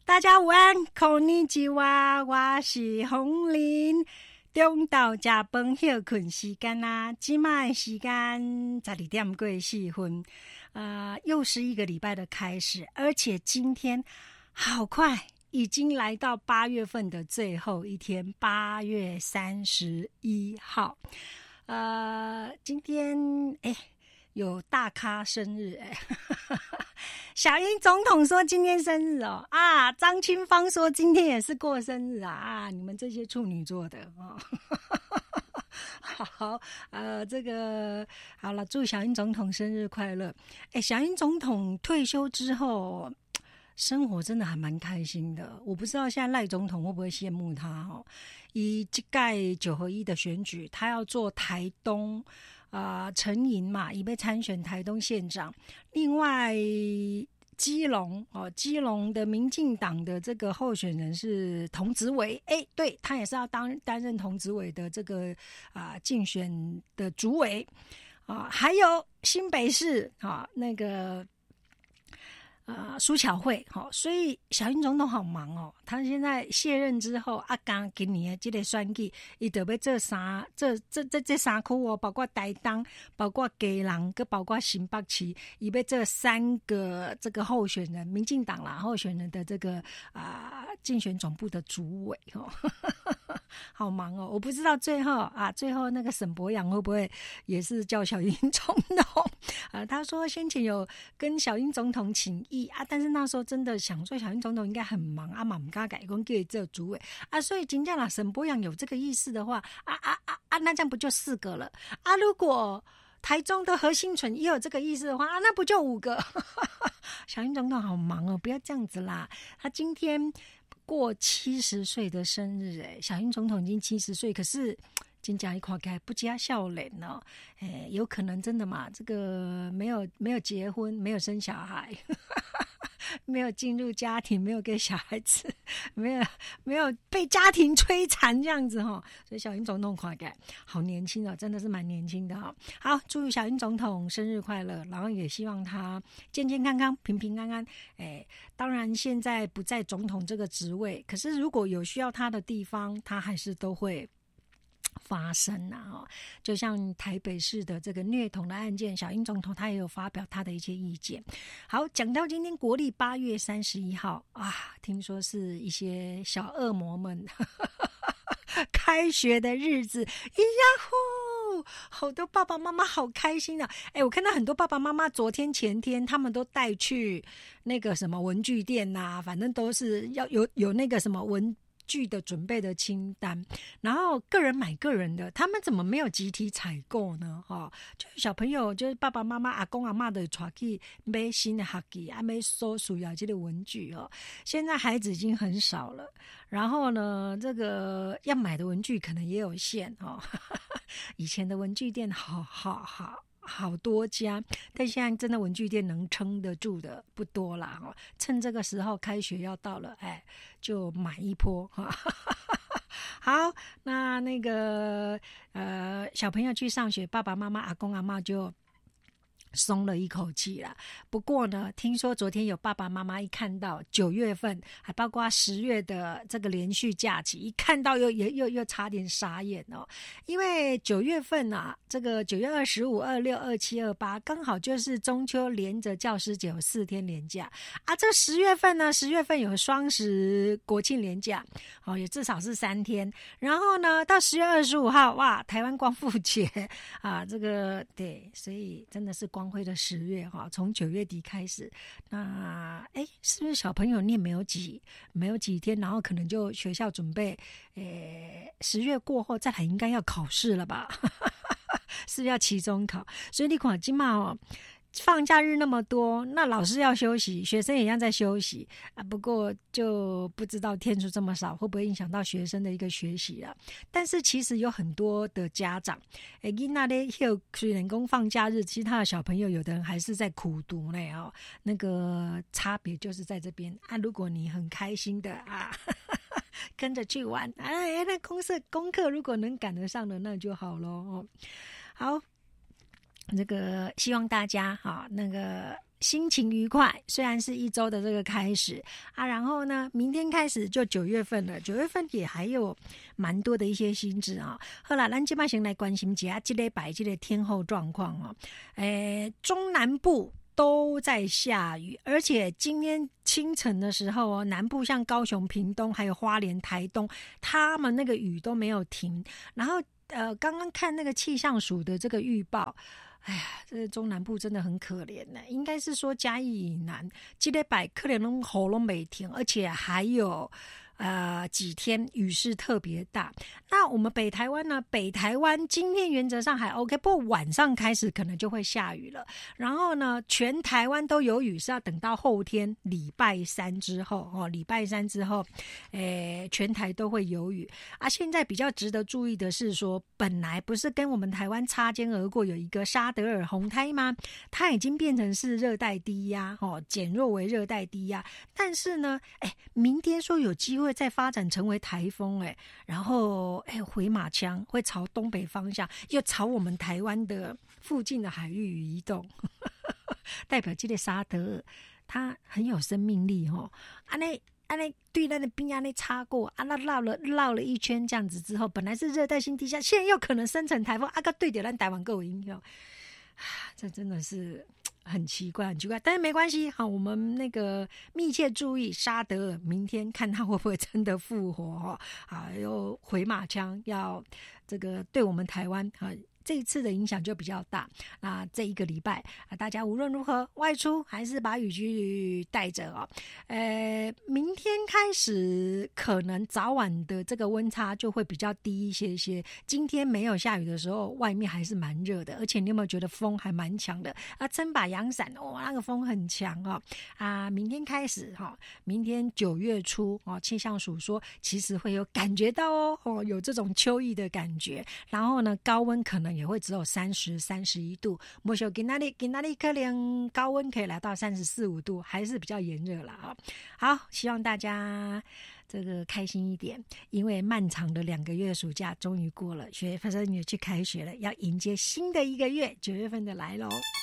大家午安，こんにちは，我是洪玲。中昼食饭休困时间啦，现在时间12点过4分，又是一个礼拜的开始，而且今天好快，已经来到8月份的最后一天，8月31号。今天有大咖生日小英总统说今天生日哦啊，张清芳说今天也是过生日啊，你们这些处女座的哦。好，这个好了，祝小英总统生日快乐。小英总统退休之后，生活真的还蛮开心的。我不知道现在赖总统会不会羡慕他哦。以这届9合1的选举，他要做台东陈营嘛，已被参选台东县长。另外基隆的民进党的这个候选人是童子伟，对，他也是要担任童子伟的这个竞选的主委还有新北市那个苏巧慧所以小英总统好忙哦。他现在卸任之后刚今年的这个选举他就要做三区哦，包括台东，包括基隆，跟包括新北市，他要做3个这个候选人，民进党啦候选人的这个竞选总部的主委好忙哦。我不知道最后那个沈伯洋会不会也是叫小英总统他说先前有跟小英总统请益但是那时候真的想说小英总统应该很忙嘛不敢改讲叫这主委所以真正啦沈伯洋有这个意思的话那这样不就4个了如果台中的何欣纯也有这个意思的话那不就5个小英总统好忙哦，不要这样子啦。他今天过70岁的生日小英总统已经70岁，可是真正一看起来不加笑脸哦，有可能真的嘛，这个没有结婚，没有生小孩没有进入家庭，没有给小孩子，没有被家庭摧残这样子所以小英总统看起来好年轻哦，真的是蛮年轻的好，祝小英总统生日快乐，然后也希望他健健康康，平平安安。当然现在不在总统这个职位，可是如果有需要他的地方，他还是都会发生就像台北市的这个虐童的案件，小英总统他也有发表他的一些意见。好，讲到今天国历8月31号听说是一些小恶魔们开学的日子，呀呼，好多爸爸妈妈好开心我看到很多爸爸妈妈昨天前天他们都带去那个什么文具店反正都是要有那个什么文具的准备的清单，然后个人买个人的，他们怎么没有集体采购呢？就是小朋友，就是爸爸妈妈、阿公阿嬷的带去买新的学具买所需要这个文具现在孩子已经很少了，然后呢，这个要买的文具可能也有限以前的文具店好多家，但现在真的文具店能撑得住的不多啦趁这个时候开学要到了就买一波好，那个小朋友去上学，爸爸妈妈阿公阿嬷就松了一口气啦。不过呢，听说昨天有爸爸妈妈一看到9月份，还包括10月的这个连续假期，一看到又差点傻眼因为9月份这个9月25、26、27、28刚好就是中秋连着教师节有4天连假这10月份呢，10月份有双十国庆连假也至少是3天，然后呢到10月25号哇，台湾光复节这个对，所以真的是光辉的10月从9月底开始，那是不是小朋友念没有几天，然后可能就学校准备10月过后再来应该要考试了吧是不是要期中考？所以你看现在放假日那么多，那老师要休息，学生也一样在休息不过就不知道天数这么少会不会影响到学生的一个学习了。但是其实有很多的家长那虽然说放假日，其他的小朋友有的人还是在苦读呢那个差别就是在这边如果你很开心的跟着去玩那功课如果能赶得上的那就好咯好，这个希望大家那个心情愉快，虽然是一周的这个开始啊，然后呢，明天开始就9月份了，9月份也还有蛮多的一些新知啊。好啦，咱现在先来关心一下这礼拜这个天候状况哦。中南部都在下雨，而且今天清晨的时候哦，南部像高雄、屏东还有花莲、台东，他们那个雨都没有停。然后刚刚看那个气象署的这个预报。哎呀，这中南部真的很可怜呢。应该是说嘉义以南，这礼拜可能拢雨都没停，而且还有几天雨势特别大。那我们北台湾呢？北台湾今天原则上还 OK， 不过晚上开始可能就会下雨了。然后呢，全台湾都有雨是要等到后天礼拜三之后哦，礼拜三之后，全台都会有雨啊。现在比较值得注意的是说，本来不是跟我们台湾擦肩而过有一个沙德尔洪胎吗？它已经变成是热带低压哦，减弱为热带低压。但是呢，明天说有机会再发展成为台风，然后回马枪会朝东北方向，又朝我们台湾的附近的海域移动，代表这个沙德尔它很有生命力哦。安内对那的边安内擦过啊，那绕了一圈这样子之后，本来是热带性低压，现在又可能生成台风，啊个对着咱台湾够有影响，这真的是很奇怪，但是没关系，好，我们那个密切注意沙德尔，明天看他会不会真的复活哈，啊，又回马枪要这个对我们台湾啊。这一次的影响就比较大，那这一个礼拜啊，大家无论如何外出还是把雨具带着哦。明天开始可能早晚的这个温差就会比较低一些些。今天没有下雨的时候，外面还是蛮热的，而且你有没有觉得风还蛮强的啊？撑把阳伞哦，那个风很强哦。啊，明天开始哈，明天9月初哦，气象署说其实会有感觉到哦，有这种秋意的感覺。然后呢，高温可能也会只有30、31度，没想今天可能高温可以来到34、5度，还是比较炎热了啊。好，希望大家这个开心一点，因为漫长的2个月暑假终于过了，学生也去开学了，要迎接新的一个月，9月份的来咯。